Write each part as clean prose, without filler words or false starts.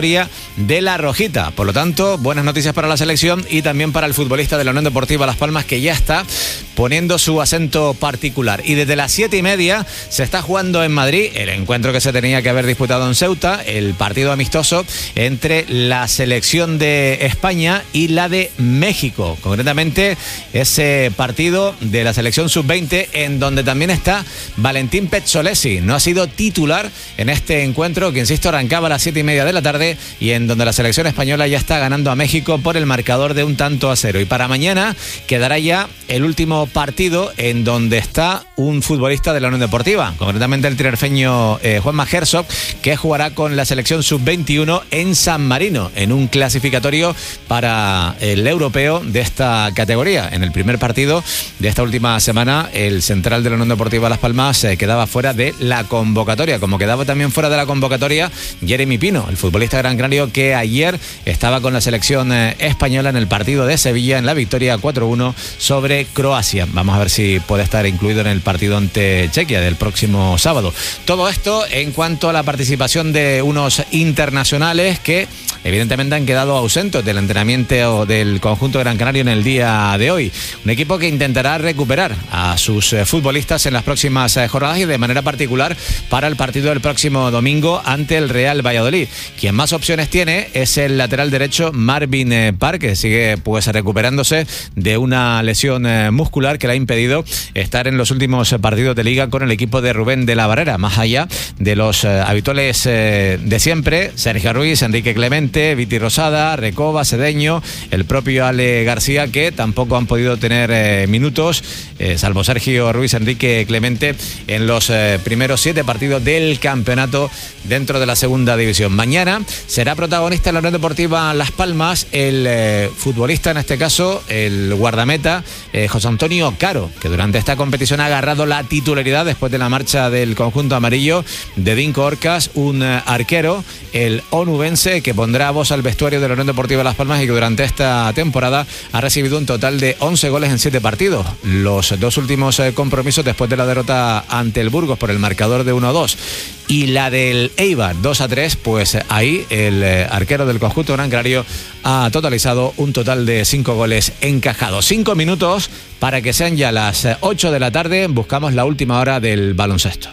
de la Rojita. Por lo tanto, buenas noticias para la selección y también para el futbolista de la Unión Deportiva Las Palmas, que ya está poniendo su acento particular. Y desde las 7:30 se está jugando en Madrid el encuentro que se tenía que haber disputado en Ceuta, el partido amistoso entre la selección de España y la de México. Concretamente, ese partido de la selección sub-20, en donde también está Valentín Pezzolesi. No ha sido titular en este encuentro, que insisto, arrancaba a las 7:30 de la tarde, y en donde la selección española ya está ganando a México por el marcador de 1-0. Y para mañana quedará ya el último partido en donde está un futbolista de la Unión Deportiva, concretamente el tinerfeño Juanma Herzog, que jugará con la selección sub-21 en San Marino, en un clasificatorio para el europeo de esta categoría. En el primer partido de esta última semana, el central de la Unión Deportiva Las Palmas quedaba fuera de la convocatoria, como quedaba también fuera de la convocatoria Jeremy Pino, el futbolista gran canario, que ayer estaba con la selección española en el partido de Sevilla, en la victoria 4-1 sobre Croacia. Vamos a ver si puede estar incluido en el partido ante Chequia del próximo sábado. Todo esto en cuanto a la participación de unos internacionales que evidentemente han quedado ausentes del entrenamiento del conjunto gran canario en el día de hoy. Un equipo que intentará recuperar a sus futbolistas en las próximas jornadas, y de manera particular para el partido del próximo domingo ante el Real Valladolid. Quien más opciones tiene es el lateral derecho Marvin Parr, que sigue pues recuperándose de una lesión muscular que le ha impedido estar en los últimos partidos de liga con el equipo de Rubén de la Barrera, más allá de los habituales de siempre: Sergio Ruiz, Enrique Clemente, Viti Rosada, Recoba, Cedeño, el propio Ale García, que tampoco han podido tener minutos, salvo Sergio Ruiz, Enrique Clemente, en los primeros 7 partidos del campeonato dentro de la segunda división. Mañana será protagonista en la Unión Deportiva Las Palmas el futbolista, en este caso el guardameta José Antonio Caro, que durante esta competición ha agarrado la titularidad después de la marcha del conjunto amarillo de Dinko Orcas, un arquero, el onubense, que pondrá voz al vestuario de la Unión Deportiva Las Palmas y que durante esta temporada ha recibido un total de 11 goles en 7 partidos. Los 2 últimos compromisos después de la derrota ante el Burgos por el marcador de 1-2 y la del Eibar 2-3, pues ahí el arquero del conjunto gran canario ha totalizado un total de 5 goles encajados. 5 minutos para que sean ya las 8 de la tarde. Buscamos la última hora del baloncesto.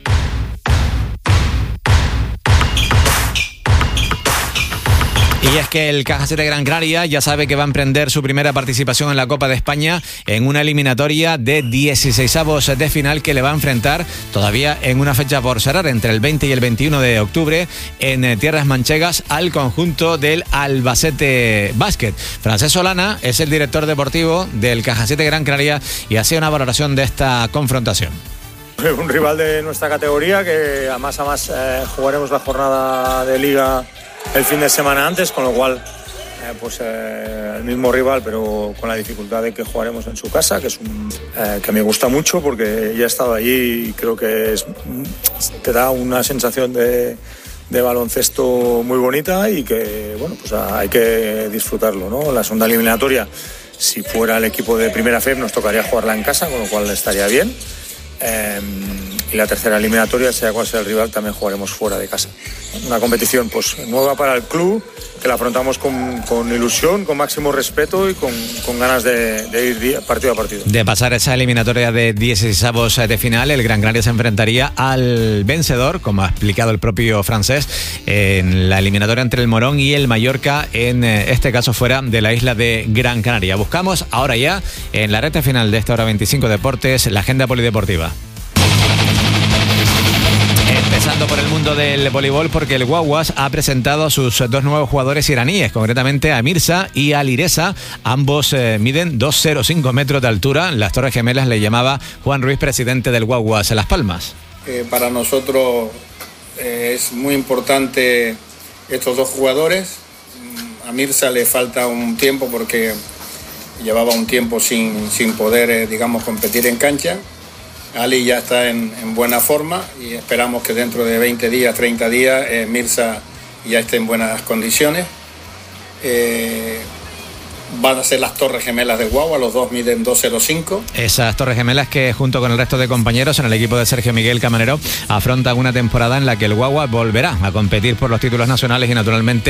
Y es que el Caja 7 Gran Canaria ya sabe que va a emprender su primera participación en la Copa de España en una eliminatoria de 16avos de final, que le va a enfrentar todavía en una fecha por cerrar, entre el 20 y el 21 de octubre en tierras manchegas, al conjunto del Albacete Básquet. Francesc Solana es el director deportivo del Caja 7 Gran Canaria y hacía una valoración de esta confrontación. Un rival de nuestra categoría, que a más jugaremos la jornada de liga el fin de semana antes, con lo cual el mismo rival, pero con la dificultad de que jugaremos en su casa, que es que me gusta mucho porque ya he estado allí y creo que te da una sensación de baloncesto muy bonita y que hay que disfrutarlo, ¿no? La segunda eliminatoria, si fuera el equipo de Primera FEB, nos tocaría jugarla en casa, con lo cual estaría bien. Y la tercera eliminatoria, sea cual sea el rival, también jugaremos fuera de casa. Una competición nueva para el club, que la afrontamos con ilusión, con máximo respeto y con ganas de ir partido a partido. De pasar esa eliminatoria de 16avos de final, el Gran Canaria se enfrentaría al vencedor, como ha explicado el propio Francesc, en la eliminatoria entre el Morón y el Mallorca, en este caso fuera de la isla de Gran Canaria. Buscamos ahora ya, en la recta final de esta hora 25 Deportes, la agenda polideportiva. Empezando por el mundo del voleibol, porque el Guaguas ha presentado a sus 2 nuevos jugadores iraníes, concretamente a Mirza y a Liresa. Ambos miden 2,05 metros de altura. Las Torres Gemelas le llamaba Juan Ruiz, presidente del Guaguas en Las Palmas. Para nosotros es muy importante estos 2 jugadores. A Mirza le falta un tiempo porque llevaba un tiempo sin poder, competir en cancha. Ali ya está en buena forma y esperamos que dentro de 20 días, 30 días, Mirza ya esté en buenas condiciones. van a ser las Torres Gemelas del Guagua, los dos miden 2,05. Esas Torres Gemelas que junto con el resto de compañeros en el equipo de Sergio Miguel Camarero afrontan una temporada en la que el Guagua volverá a competir por los títulos nacionales y naturalmente